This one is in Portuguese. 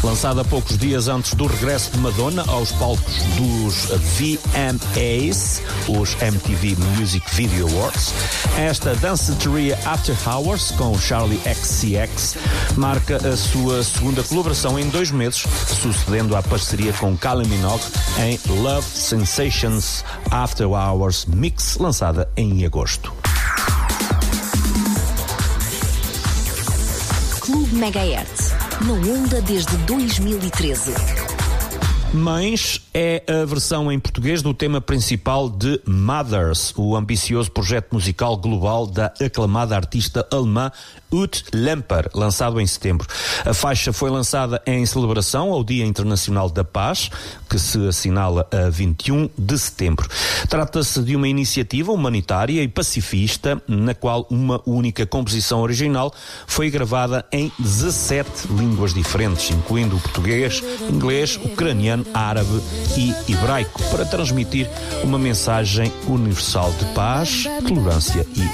Lançada poucos dias antes do regresso de Madonna aos palcos dos VMAs, os MTV Music Video Awards, esta Danceteria After Hours com Charli XCX marca a sua segunda colaboração em 2 meses, sucedendo à parceria com Kylie Minogue em Love Sensations After Hours Mix, lançada em agosto. Clube Megahertz, na onda desde 2013. Mães é a versão em português do tema principal de Mothers, o ambicioso projeto musical global da aclamada artista alemã Ute Lemper, lançado em setembro. A faixa foi lançada em celebração ao Dia Internacional da Paz, que se assinala a 21 de setembro. Trata-se de uma iniciativa humanitária e pacifista, na qual uma única composição original foi gravada em 17 línguas diferentes, incluindo o português, inglês, ucraniano, árabe e hebraico, para transmitir uma mensagem universal de paz, tolerância e